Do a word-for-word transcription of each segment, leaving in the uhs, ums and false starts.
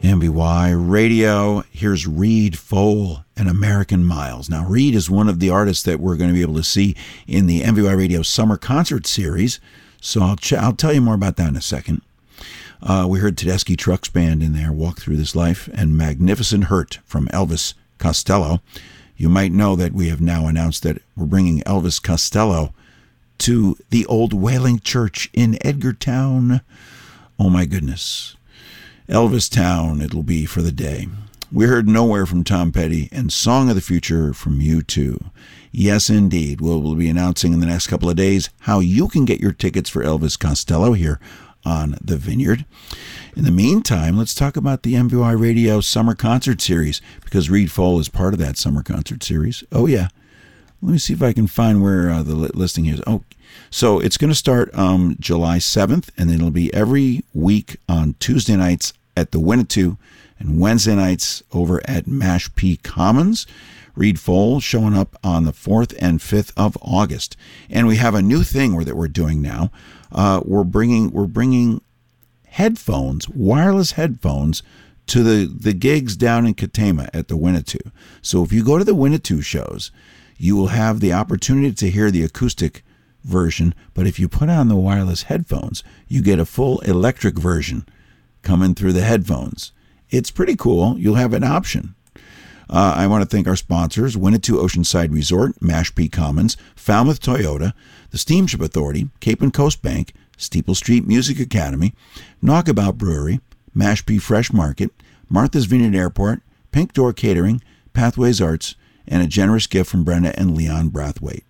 M V Y Radio. Here's Reed Fohl and American Miles. Now, Reed is one of the artists that we're going to be able to see in the M V Y Radio Summer Concert Series, so I'll, ch- I'll tell you more about that in a second. Uh, we heard Tedeschi Trucks Band in there, Walk Through This Life, and Magnificent Hurt from Elvis Costello. You might know that we have now announced that we're bringing Elvis Costello to the Old Wailing Church in Edgartown. Oh my goodness. Elvis Town it'll be for the day. We heard Nowhere from Tom Petty and Song of the Future from U two. Yes, indeed. We'll, we'll be announcing in the next couple of days how you can get your tickets for Elvis Costello here on The Vineyard. In the meantime, let's talk about the M V Y Radio Summer Concert Series, because Reed Fohl is part of that Summer Concert Series. Oh, yeah. Let me see if I can find where uh, the listing is. Oh, so it's going to start um, July seventh, and it'll be every week on Tuesday nights at the Winnetou and Wednesday nights over at Mashpee Commons. Reed Fohl showing up on the fourth and fifth of August. And we have a new thing that we're doing now. Uh, we're bringing we're bringing headphones, wireless headphones, to the, the gigs down in Katama at the Winnetou. So if you go to the Winnetou shows, you will have the opportunity to hear the acoustic version, but if you put on the wireless headphones, you get a full electric version coming through the headphones. It's pretty cool. You'll have an option. Uh, I want to thank our sponsors, Winnetou Oceanside Resort, Mashpee Commons, Falmouth Toyota, the Steamship Authority, Cape and Coast Bank, Steeple Street Music Academy, Knockabout Brewery, Mashpee Fresh Market, Martha's Vineyard Airport, Pink Door Catering, Pathways Arts, and a generous gift from Brenda and Leon Brathwaite.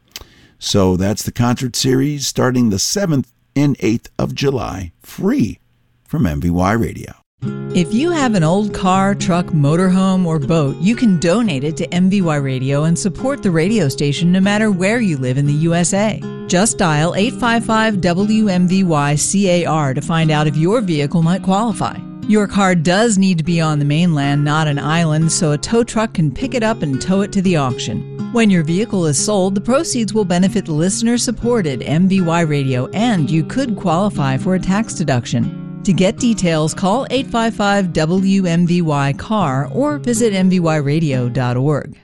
So that's the concert series starting the seventh and eighth of July, free from M V Y Radio. If you have an old car, truck, motorhome, or boat, you can donate it to M V Y Radio and support the radio station no matter where you live in the U S A. Just dial eight five five W M V Y C A R to find out if your vehicle might qualify. Your car does need to be on the mainland, not an island, so a tow truck can pick it up and tow it to the auction. When your vehicle is sold, the proceeds will benefit listener-supported M V Y Radio, and you could qualify for a tax deduction. To get details, call eight five five W M V Y C A R or visit M V Y radio dot org.